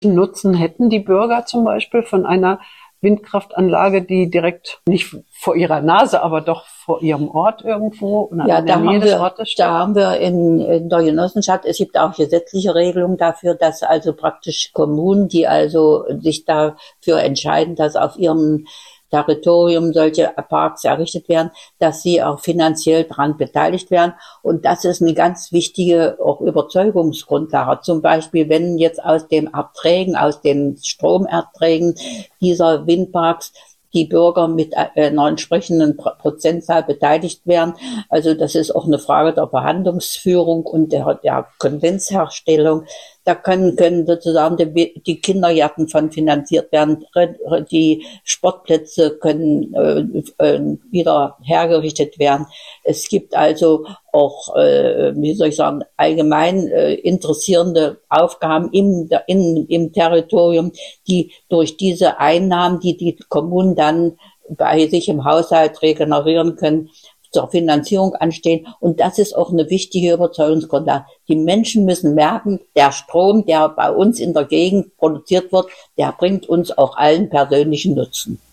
Nutzen hätten die Bürger zum Beispiel von einer Windkraftanlage, die direkt nicht vor ihrer Nase, aber doch vor ihrem Ort irgendwo oder Ja, in der Nähe des Ortes steht? da haben wir in der Genossenschaft, es gibt auch gesetzliche Regelungen dafür, dass also praktisch Kommunen, die also sich dafür entscheiden, dass auf ihrem Territorium solche Parks errichtet werden, dass sie auch finanziell daran beteiligt werden. Und das ist eine ganz wichtige auch Überzeugungsgrundlage. Zum Beispiel, wenn jetzt aus den Erträgen, aus den Stromerträgen dieser Windparks die Bürger mit einer entsprechenden Prozentzahl beteiligt werden. Also das ist auch eine Frage der Verhandlungsführung und der Konsensherstellung. Da können sozusagen die Kindergärten von finanziert werden, die Sportplätze können wieder hergerichtet werden. Es gibt also auch, wie soll ich sagen, allgemein interessierende Aufgaben im Territorium, die durch diese Einnahmen, die Kommunen dann bei sich im Haushalt regenerieren können, zur Finanzierung anstehen. Und das ist auch eine wichtige Überzeugungsgrundlage. Die Menschen müssen merken, der Strom, der bei uns in der Gegend produziert wird, der bringt uns auch allen persönlichen Nutzen.